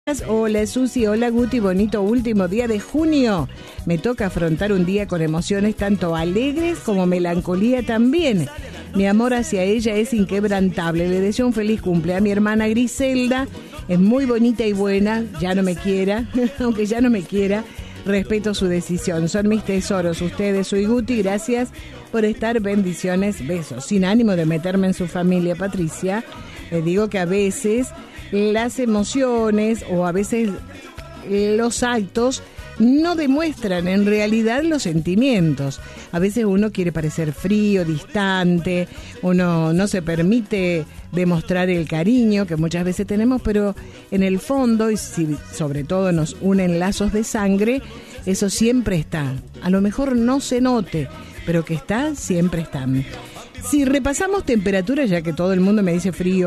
Hola Susi, hola Guti, bonito último día de junio. Me toca afrontar un día con emociones tanto alegres como melancolía también. Mi amor hacia ella es inquebrantable. Le deseo un feliz cumple a mi hermana Griselda. Es muy bonita y buena, ya no me quiera, aunque ya no me quiera. Respeto su decisión, son mis tesoros ustedes, soy Guti, gracias por estar, bendiciones, besos. Sin ánimo de meterme en su familia, Patricia, les digo que a veces las emociones o a veces los actos no demuestran en realidad los sentimientos. A veces uno quiere parecer frío, distante, uno no se permite demostrar el cariño que muchas veces tenemos, pero en el fondo, y si sobre todo nos unen lazos de sangre, eso siempre está. A lo mejor no se note, pero que está, siempre está. Si repasamos temperaturas, ya que todo el mundo me dice frío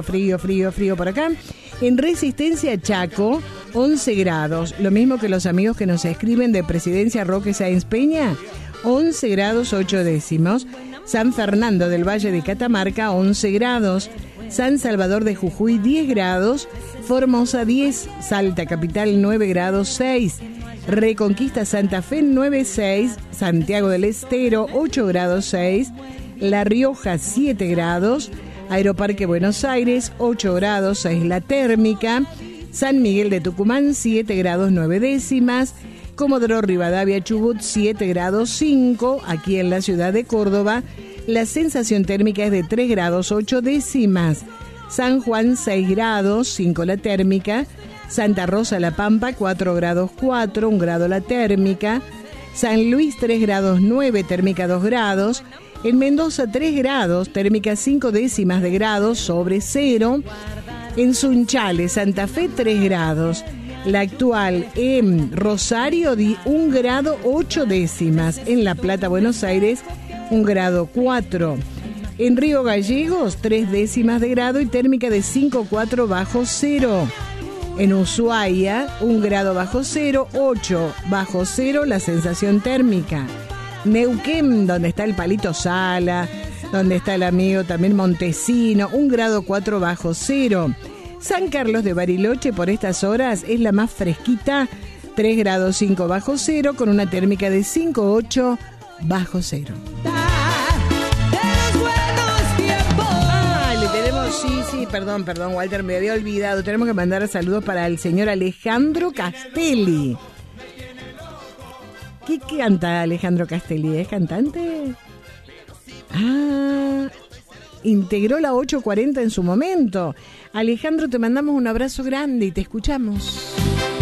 por acá, en Resistencia Chaco, 11 grados, lo mismo que los amigos que nos escriben de Presidencia Roque Sáenz Peña, 11 grados 8 décimos, San Fernando del Valle de Catamarca, 11 grados, San Salvador de Jujuy, 10 grados, Formosa 10, Salta Capital 9 grados 6, Reconquista Santa Fe 9,6, Santiago del Estero 8 grados 6, La Rioja 7 grados, Aeroparque Buenos Aires 8 grados 6 la térmica, San Miguel de Tucumán 7 grados 9 décimas, Comodoro Rivadavia Chubut 7 grados 5, aquí en la ciudad de Córdoba la sensación térmica es de 3 grados 8 décimas, San Juan 6 grados 5 la térmica, Santa Rosa La Pampa 4 grados 4, 1 grado la térmica, San Luis 3 grados 9, térmica 2 grados, en Mendoza 3 grados, térmica 5 décimas de grados sobre cero, en Sunchales, Santa Fe 3 grados, la actual en Rosario 1 grado 8 décimas, en La Plata, Buenos Aires 1 grado 4, en Río Gallegos 3 décimas de grado y térmica de 5,4 bajo cero. En Ushuaia, 1 grado bajo cero, 8 bajo cero la sensación térmica. Neuquén, donde está el Palito Sala, donde está el amigo también Montesino, 1 grado 4 bajo cero. San Carlos de Bariloche por estas horas es la más fresquita, 3 grados 5 bajo cero, con una térmica de 5,8 bajo cero. Sí, perdón, Walter, me había olvidado. Tenemos que mandar saludos para el señor Alejandro Castelli. ¿Qué canta Alejandro Castelli? ¿Es cantante? Integró la 840 en su momento. Alejandro, te mandamos un abrazo grande y te escuchamos.